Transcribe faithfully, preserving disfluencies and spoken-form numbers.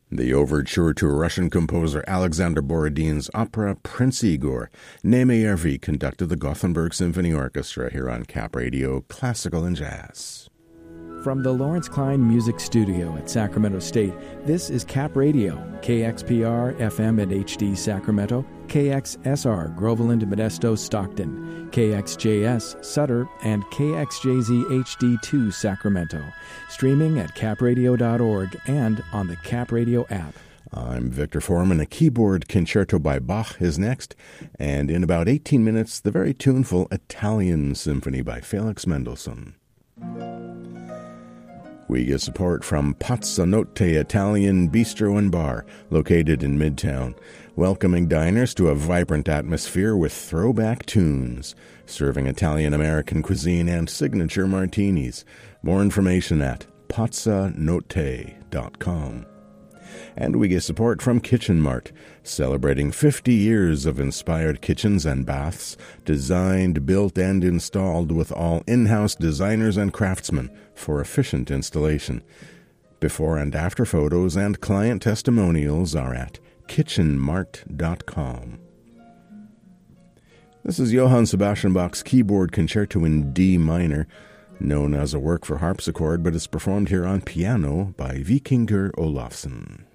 The overture to Russian composer Alexander Borodin's opera Prince Igor. Nemeyev conducted the Gothenburg Symphony Orchestra here on Cap Radio Classical and Jazz. From the Lawrence Klein Music Studio at Sacramento State, this is Cap Radio, K X P R F M and H D Sacramento, K X S R Groveland, Modesto, Stockton, K X J S Sutter, and K X J Z H D two Sacramento. Streaming at cap radio dot org and on the Cap Radio app. I'm Victor Foreman. A keyboard concerto by Bach is next, and in about eighteen minutes, the very tuneful Italian Symphony by Felix Mendelssohn. We get support from Pazzanotte Italian Bistro and Bar, located in Midtown, welcoming diners to a vibrant atmosphere with throwback tunes, serving Italian-American cuisine and signature martinis. More information at pazzanotte dot com. And we get support from Kitchen Mart, celebrating fifty years of inspired kitchens and baths, designed, built, and installed with all in-house designers and craftsmen for efficient installation. Before and after photos and client testimonials are at kitchen mart dot com. This is Johann Sebastian Bach's keyboard concerto in D minor, known as a work for harpsichord, but is performed here on piano by Vikingur Olafsson.